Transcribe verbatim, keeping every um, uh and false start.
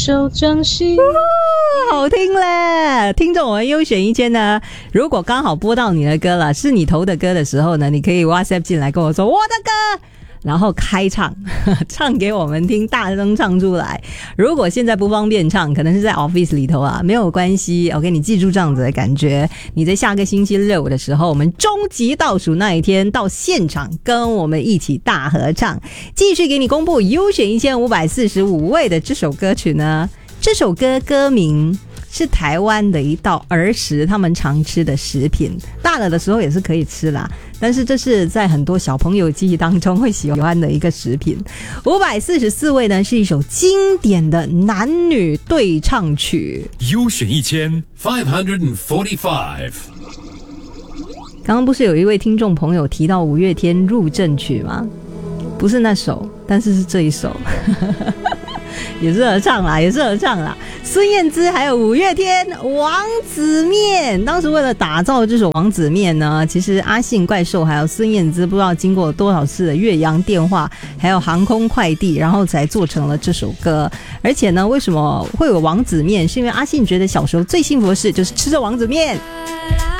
手珍惜。 好听嘞！听众我们优选一千呢，如果刚好播到你的歌了，是你投的歌的时候呢，你可以 WhatsApp 进来跟我说我的歌，然后开唱唱给我们听，大声唱出来。如果现在不方便唱，可能是在 office 里头啊，没有关系 OK， 你记住这样子的感觉，你在下个星期六的时候，我们终极倒数那一天到现场跟我们一起大合唱。继续给你公布优选一千五百四十五位的这首歌曲呢，这首歌歌名是台湾的一道儿时他们常吃的食品，大了的时候也是可以吃啦，但是这是在很多小朋友记忆当中会喜欢的一个食品。五百四十四位呢，是一首经典的男女对唱曲， 优选一千 five hundred forty-five。 刚刚不是有一位听众朋友提到五月天入阵曲吗？不是那首，但是是这一首也是合唱啦，也是合唱啦。孙燕姿还有五月天王子面，当时为了打造这首王子面呢，其实阿信怪兽还有孙燕姿不知道经过多少次的越洋电话还有航空快递，然后才做成了这首歌。而且呢，为什么会有王子面，是因为阿信觉得小时候最幸福的事就是吃着王子面。